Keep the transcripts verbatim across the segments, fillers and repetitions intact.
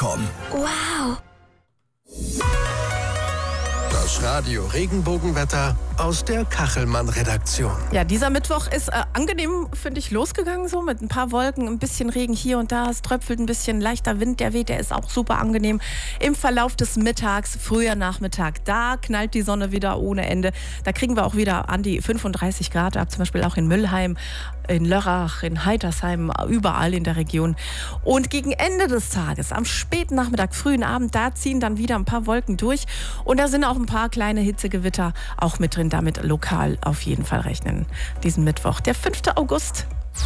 com. Wow! Das Radio Regenbogenwetter aus der Kachelmann-Redaktion. Ja, dieser Mittwoch ist äh, angenehm, finde ich, losgegangen, so mit ein paar Wolken, ein bisschen Regen hier und da. Es tröpfelt ein bisschen, leichter Wind, der weht, der ist auch super angenehm. Im Verlauf des Mittags, früher Nachmittag, da knallt die Sonne wieder ohne Ende. Da kriegen wir auch wieder an die fünfunddreißig Grad ab, zum Beispiel auch in Müllheim, in Lörrach, in Heitersheim, überall in der Region. Und gegen Ende des Tages, am späten Nachmittag, frühen Abend, da ziehen dann wieder ein paar Wolken durch. Und da sind auch ein paar kleine Hitzegewitter auch mit drin, damit lokal auf jeden Fall rechnen. Diesen Mittwoch, der fünfte August.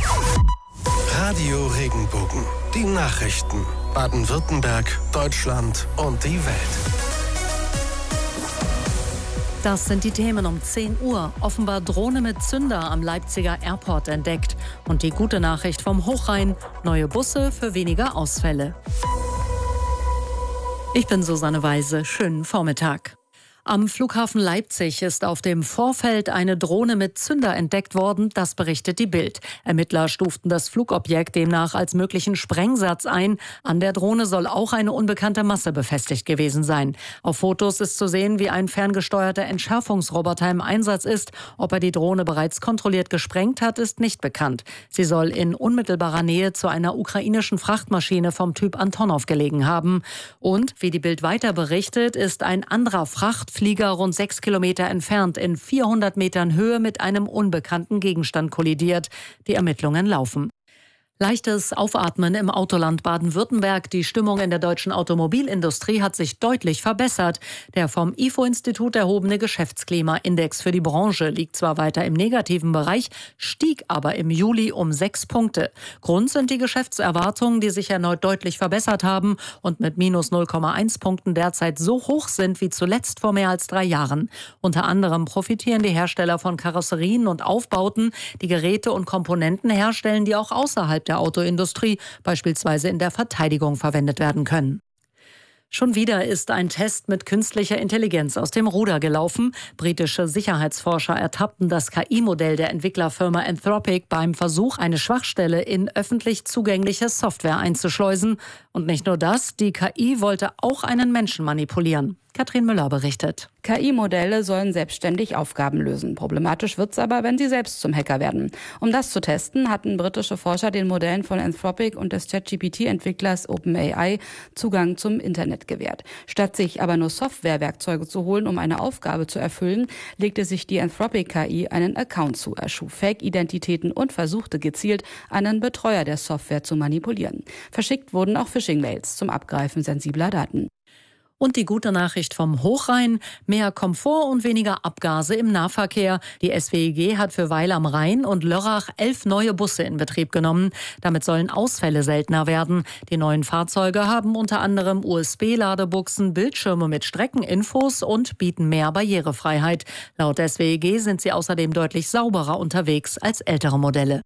Radio Regenbogen, die Nachrichten. Baden-Württemberg, Deutschland und die Welt. Das sind die Themen um zehn Uhr. Offenbar Drohne mit Zünder am Leipziger Airport entdeckt. Und die gute Nachricht vom Hochrhein: neue Busse für weniger Ausfälle. Ich bin Susanne Weise. Schönen Vormittag. Am Flughafen Leipzig ist auf dem Vorfeld eine Drohne mit Zünder entdeckt worden, das berichtet die Bild. Ermittler stuften das Flugobjekt demnach als möglichen Sprengsatz ein. An der Drohne soll auch eine unbekannte Masse befestigt gewesen sein. Auf Fotos ist zu sehen, wie ein ferngesteuerter Entschärfungsroboter im Einsatz ist. Ob er die Drohne bereits kontrolliert gesprengt hat, ist nicht bekannt. Sie soll in unmittelbarer Nähe zu einer ukrainischen Frachtmaschine vom Typ Antonov gelegen haben. Und, wie die Bild weiter berichtet, ist ein anderer Fracht Flieger rund sechs Kilometer entfernt in vierhundert Metern Höhe mit einem unbekannten Gegenstand kollidiert. Die Ermittlungen laufen. Leichtes Aufatmen im Autoland Baden-Württemberg. Die Stimmung in der deutschen Automobilindustrie hat sich deutlich verbessert. Der vom I F O-Institut erhobene Geschäftsklimaindex für die Branche liegt zwar weiter im negativen Bereich, stieg aber im Juli um sechs Punkte. Grund sind die Geschäftserwartungen, die sich erneut deutlich verbessert haben und mit minus null Komma eins Punkten derzeit so hoch sind wie zuletzt vor mehr als drei Jahren. Unter anderem profitieren die Hersteller von Karosserien und Aufbauten, die Geräte und Komponenten herstellen, die auch außerhalb der Autoindustrie, beispielsweise in der Verteidigung, verwendet werden können. Schon wieder ist ein Test mit künstlicher Intelligenz aus dem Ruder gelaufen. Britische Sicherheitsforscher ertappten das K I-Modell der Entwicklerfirma Anthropic beim Versuch, eine Schwachstelle in öffentlich zugängliche Software einzuschleusen. Und nicht nur das, die K I wollte auch einen Menschen manipulieren. Katrin Müller berichtet. K I-Modelle sollen selbstständig Aufgaben lösen. Problematisch wird's aber, wenn sie selbst zum Hacker werden. Um das zu testen, hatten britische Forscher den Modellen von Anthropic und des Chat G P T-Entwicklers OpenAI Zugang zum Internet gewährt. Statt sich aber nur Softwarewerkzeuge zu holen, um eine Aufgabe zu erfüllen, legte sich die Anthropic-K I einen Account zu, erschuf Fake-Identitäten und versuchte gezielt, einen Betreuer der Software zu manipulieren. Verschickt wurden auch Phishing-Mails zum Abgreifen sensibler Daten. Und die gute Nachricht vom Hochrhein: mehr Komfort und weniger Abgase im Nahverkehr. Die S W I G hat für Weil am Rhein und Lörrach elf neue Busse in Betrieb genommen. Damit sollen Ausfälle seltener werden. Die neuen Fahrzeuge haben unter anderem U S B-Ladebuchsen, Bildschirme mit Streckeninfos und bieten mehr Barrierefreiheit. Laut S W I G sind sie außerdem deutlich sauberer unterwegs als ältere Modelle.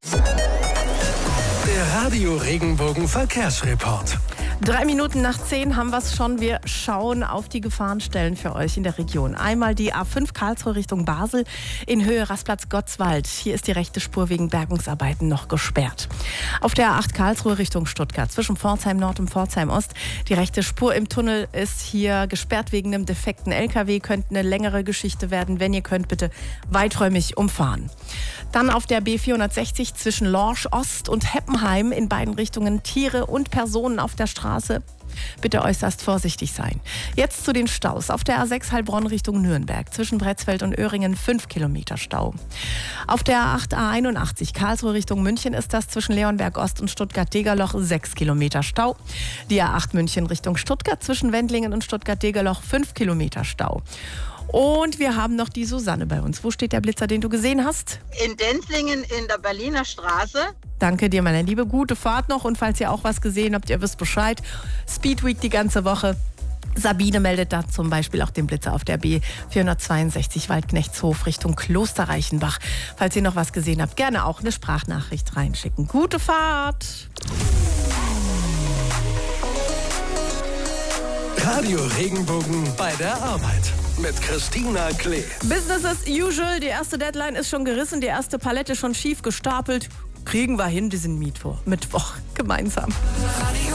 Der Radio Regenbogen Verkehrsreport. Drei Minuten nach zehn haben wir es schon. Wir schauen auf die Gefahrenstellen für euch in der Region. Einmal die A fünf Karlsruhe Richtung Basel in Höhe Rastplatz Gottswald. Hier ist die rechte Spur wegen Bergungsarbeiten noch gesperrt. Auf der A acht Karlsruhe Richtung Stuttgart zwischen Pforzheim Nord und Pforzheim Ost. Die rechte Spur im Tunnel ist hier gesperrt wegen einem defekten L K W. Könnte eine längere Geschichte werden. Wenn ihr könnt, bitte weiträumig umfahren. Dann auf der B vierhundertsechzig zwischen Lorsch Ost und Heppenheim in beiden Richtungen Tiere und Personen auf der Straße. Bitte äußerst vorsichtig sein. Jetzt zu den Staus. Auf der A sechs Heilbronn Richtung Nürnberg zwischen Bretzfeld und Öhringen fünf Kilometer Stau. Auf der A acht A einundachtzig Karlsruhe Richtung München ist das zwischen Leonberg Ost und Stuttgart-Degerloch sechs Kilometer Stau. Die A acht München Richtung Stuttgart zwischen Wendlingen und Stuttgart-Degerloch fünf Kilometer Stau. Und wir haben noch die Susanne bei uns. Wo steht der Blitzer, den du gesehen hast? In Denzlingen in der Berliner Straße. Danke dir, meine Liebe. Gute Fahrt noch. Und falls ihr auch was gesehen habt, ihr wisst Bescheid. Speedweek die ganze Woche. Sabine meldet da zum Beispiel auch den Blitzer auf der B vierhundertzweiundsechzig Waldknechtshof Richtung Klosterreichenbach. Falls ihr noch was gesehen habt, gerne auch eine Sprachnachricht reinschicken. Gute Fahrt! Radio Regenbogen bei der Arbeit mit Christina Klee. Business as usual. Die erste Deadline ist schon gerissen, die erste Palette schon schief gestapelt. Kriegen wir hin diesen Mittwoch, Mittwoch gemeinsam.